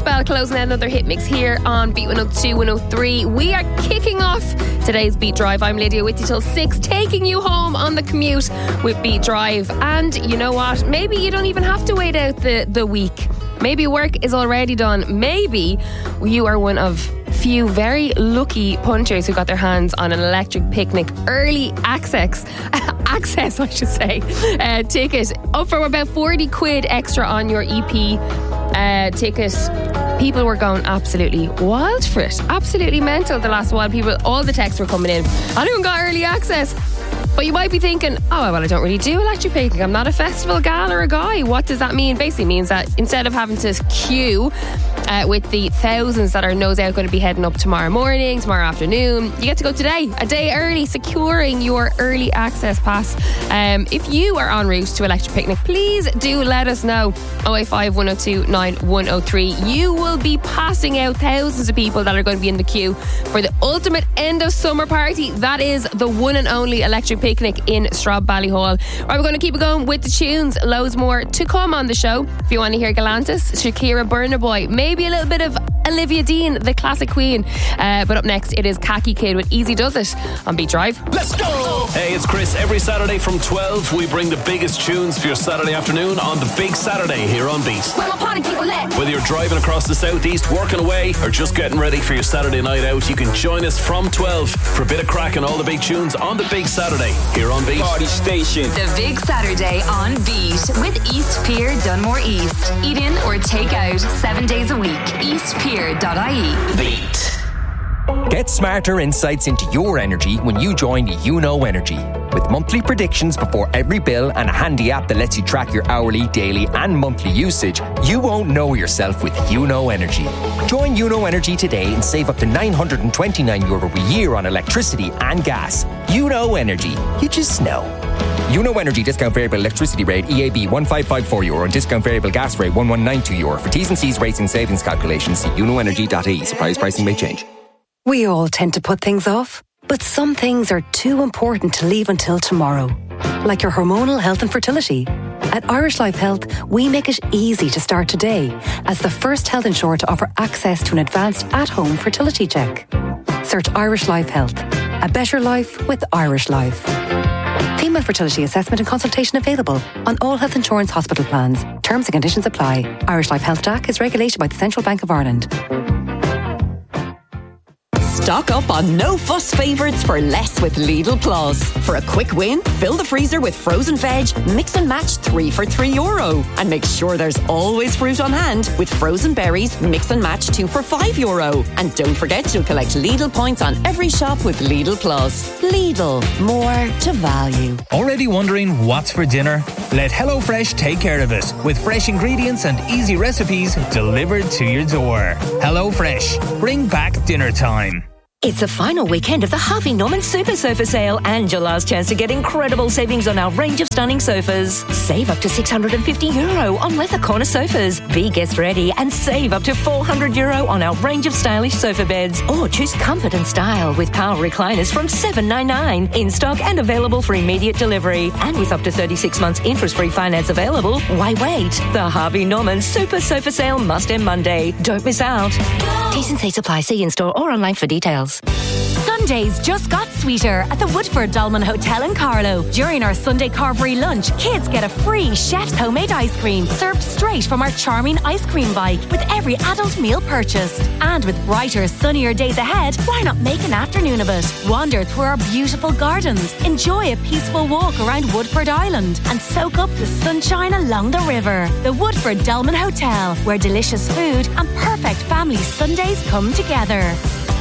Bell closing out another hit mix here on Beat 102, 103. We are kicking off today's Beat Drive. I'm Lydia with you till 6, taking you home on the commute with Beat Drive. And you know what? Maybe you don't even have to wait out the week. Maybe work is already done. Maybe you are one of few very lucky punchers who got their hands on an Electric Picnic early access ticket up for about 40 quid extra on your EP ticket. People were going absolutely wild for it, absolutely mental the last while. All the texts were coming in. I didn't got early access. But you might be thinking, oh, well, I don't really do Electric Picnic. I'm not a festival gal or a guy. What does that mean? Basically means that instead of having to queue with the thousands that are no doubt going to be heading up tomorrow morning, tomorrow afternoon, you get to go today, a day early, securing your early access pass. If you are en route to Electric Picnic, please do let us know. 085 102 9103. You will be passing out thousands of people that are going to be in the queue for the ultimate end of summer party. That is the one and only Electric Picnic in Strawbally. Right, we're going to keep it going with the tunes. Loads more to come on the show. If you want to hear Galantis, Shakira, Burna Boy, maybe a little bit of Olivia Dean, the classic queen. But up next, it is Khaki Kid with Easy Does It on Beat Drive. Let's go! Hey, it's Chris. Every Saturday from 12, we bring the biggest tunes for your Saturday afternoon on the Big Saturday here on Beat. Where my party people at? Whether you're driving across the southeast, working away, or just getting ready for your Saturday night out, you can join us from 12 for a bit of crack and all the big tunes on the Big Saturday here on Beat. Party Station. The Big Saturday on Beat with East Pier Dunmore East. Eat in or take out 7 days a week. eastpier.ie. Beat. Get smarter insights into your energy when you join YouKnow Energy. With monthly predictions before every bill and a handy app that lets you track your hourly, daily and monthly usage, you won't know yourself with YouKnow Energy. Join YouKnow Energy today and save up to €929 a year on electricity and gas. YouKnow Energy. You just know. YouKnow Energy discount variable electricity rate EAB €1554 and discount variable gas rate €1192. For T's and C's rates and savings calculations, see youknowenergy.ie. Surprise pricing may change. We all tend to put things off, but some things are too important to leave until tomorrow. Like your hormonal health and fertility. At Irish Life Health, we make it easy to start today as the first health insurer to offer access to an advanced at-home fertility check. Search Irish Life Health. A better life with Irish Life. Female fertility assessment and consultation available on all health insurance hospital plans. Terms and conditions apply. Irish Life Health DAC is regulated by the Central Bank of Ireland. Stock up on no-fuss favourites for less with Lidl Plus. For a quick win, fill the freezer with frozen veg, mix and match 3 for €3. And make sure there's always fruit on hand with frozen berries, mix and match 2 for €5. And don't forget to collect Lidl points on every shop with Lidl Plus. Lidl, more to value. Already wondering what's for dinner? Let HelloFresh take care of it with fresh ingredients and easy recipes delivered to your door. HelloFresh, bring back dinner time. It's the final weekend of the Harvey Norman Super Sofa Sale and your last chance to get incredible savings on our range of stunning sofas. Save up to €650 on leather corner sofas. Be guest ready and save up to €400 on our range of stylish sofa beds. Or choose comfort and style with power recliners from $799. In stock and available for immediate delivery. And with up to 36 months interest-free finance available. Why wait? The Harvey Norman Super Sofa Sale must end Monday. Don't miss out. T's and C's apply. See in-store or online for details. Sundays just got sweeter at the Woodford Dolman Hotel in Carlow. During our Sunday carvery lunch, kids get a free chef's homemade ice cream served straight from our charming ice cream bike with every adult meal purchased. And with brighter, sunnier days ahead, why not make an afternoon of it? Wander through our beautiful gardens, enjoy a peaceful walk around Woodford Island and soak up the sunshine along the river. The Woodford Dolman Hotel, where delicious food and perfect family Sundays come together.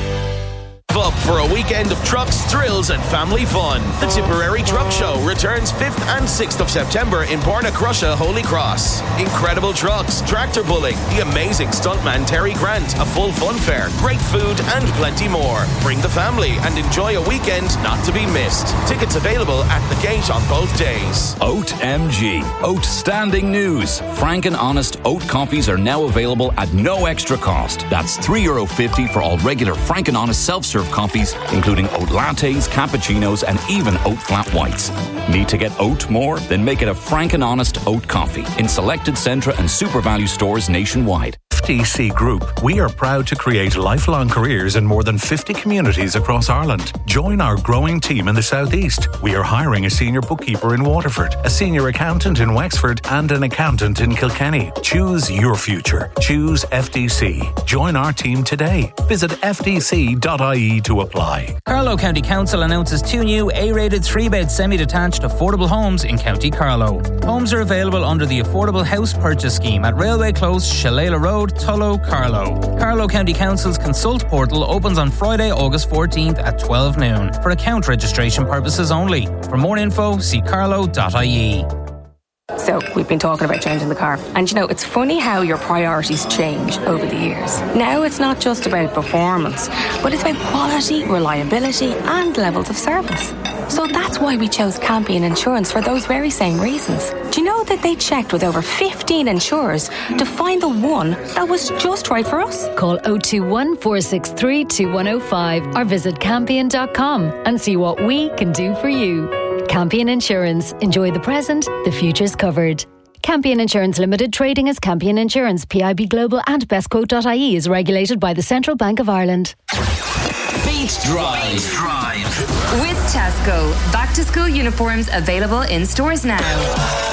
Up for a weekend of trucks, thrills and family fun. The Tipperary Truck Show returns 5th and 6th of September in Pornacrusha, Holy Cross. Incredible trucks, tractor pulling, the amazing stuntman Terry Grant, a full fun fair, great food and plenty more. Bring the family and enjoy a weekend not to be missed. Tickets available at the gate on both days. Oat MG. Outstanding news. Frank and Honest oat coffees are now available at no extra cost. That's €3.50 for all regular Frank and Honest self-serve coffees, including oat lattes, cappuccinos and even oat flat whites. Need to get oat more? Then make it a Frank and Honest oat coffee in selected Centra and Super Value stores nationwide. FDC Group, we are proud to create lifelong careers in more than 50 communities across Ireland. Join our growing team in the South East. We are hiring a senior bookkeeper in Waterford, a senior accountant in Wexford, and an accountant in Kilkenny. Choose your future. Choose FDC. Join our team today. Visit fdc.ie to apply. Carlow County Council announces 2 new A-rated 3-bed semi-detached affordable homes in County Carlow. Homes are available under the Affordable House Purchase Scheme at Railway Close, Shalala Road, Tullow, Carlow. Carlow County Council's Consult portal opens on Friday, August 14th at 12 noon for account registration purposes only. For more info, see carlow.ie. So, we've been talking about changing the car. And you know, it's funny how your priorities change over the years. Now it's not just about performance, but it's about quality, reliability, and levels of service. So that's why we chose Campion Insurance for those very same reasons. Do you know that they checked with over 15 insurers to find the one that was just right for us? Call 021 463 2105 or visit campion.com and see what we can do for you. Campion Insurance. Enjoy the present, the future's covered. Campion Insurance Limited, trading as Campion Insurance, PIB Global and bestquote.ie is regulated by the Central Bank of Ireland. Beat Drive. With Tesco. Back to school uniforms available in stores now.